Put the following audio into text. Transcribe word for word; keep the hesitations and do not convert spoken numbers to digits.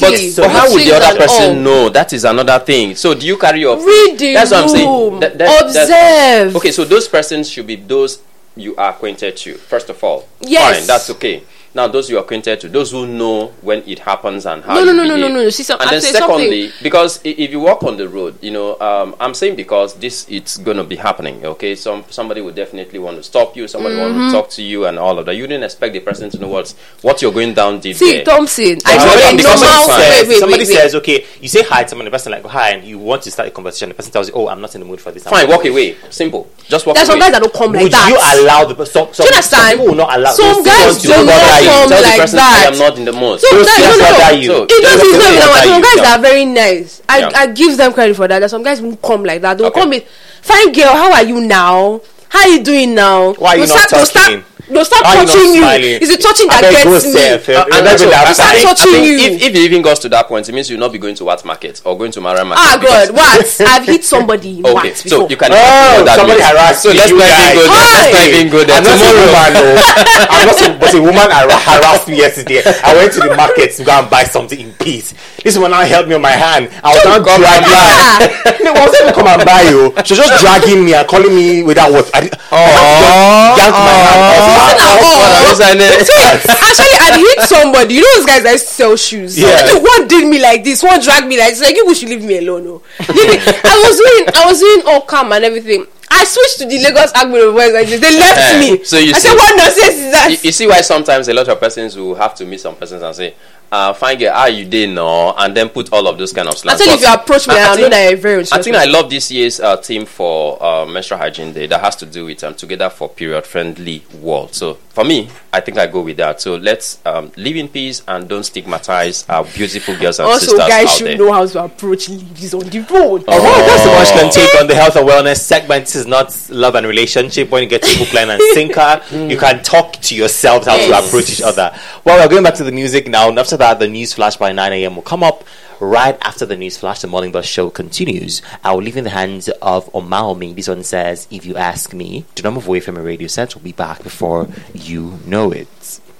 But, So but how would the other and person all. know? That is another thing. So do you carry your Read the That's what I'm saying. room. That- that- Observe. that's- okay, so those persons should be those you are acquainted to. First of all, Yes. fine, that's okay. Now, those you are acquainted to, those who know when it happens and how No, you no, no, no, behave. no, no. See, some- and I'll then say secondly, because i- if you walk on the road, you know, um, I'm saying because this it's going to be happening. Okay, some somebody would definitely want to stop you. Somebody Mm-hmm. want to talk to you and all of that. You didn't expect the person to know what's what you're going down deep See, there. Thompson, I Somebody- told you because normal. somebody Wait, says, wait, somebody wait, wait. says, okay, you say hi to someone, the person like hi, and you want to start a conversation. The person tells you, oh, I'm not in the mood for this. I'm Fine, not- walk away. Simple. Just walk There's some away. guys that don't come like Would that. you allow the person? Some, some, Do you understand? some people will not allow. Some those guys ones to do bother not you. come Tell the like person that. I am not in the mood. So Those guys, things no, no, bother no. you. So, It doesn't Those it's things not even bother that. Some you, guys yeah. that are very nice. I, Yeah. I give them credit for that. There's some guys who come like that. They'll Okay. come with, fine girl, how are you now? How are you doing now? Why are you They'll not start, they'll touching? start, they'll start Why are you not touching you. smiling? It's the touching I that beg, go gets me. safe. Uh, and Remember that's that what- I outside. think- I touching think you. If, if it even goes to that point, it means you'll not be going to Wat Market or going to Mara Market. Ah, because- God, what? I've hit somebody Okay, once so before. you can. Oh, imagine what that somebody means. harassed So you, let's you not even guys. go there. Let's not Hi. even go there. I'm not a Tomorrow. woman, no. I'm not a, but a woman har- harassed me yesterday. I went to the market to go and buy something in peace. This woman now held me on my hand. I was now Come dragging Ah. her. No, I was going to come and buy you. She was just dragging me and calling me without what. I, Oh, I yanked my hand. I was like, Listen, "Oh, oh, What is her name? Actually, I've hit somebody. You know those guys that sell shoes. Yeah. So one did me like this. One dragged me like this. Like, you should leave me alone. No. Leave me. I was doing. I was doing all calm and everything. I switched to the Lagos Agbero voice like this. They left Eh, me. so you I see- said, what nonsense is that? You, you see why sometimes a lot of persons will have to meet some persons and say, uh, fine girl, how you doing now? And then put all of those kind of slangs. Actually, if But you approach me, I- I I, know think- that you're very I respectful. think I love this year's uh, theme for uh, Menstrual Hygiene Day that has to do with um, Together for Period Friendly World. So for me, I think I go with that. So let's um, live in peace and don't stigmatize our beautiful girls and Also, sisters guys out should there. know how to approach ladies on the road. All right, that's so much can take on the health and wellness segment. This is not love and relationship. When you get to hook, line, and sinker, you can talk to yourselves how to Yes. approach each other. Well, we're going back to the music now. And after that, the news flash by nine a.m. will come up. Right after the news flash, the Morning Bus show continues. I will leave in the hands of Omaomi. This one says, if you ask me, do not move away from a radio set. We'll be back before you know it.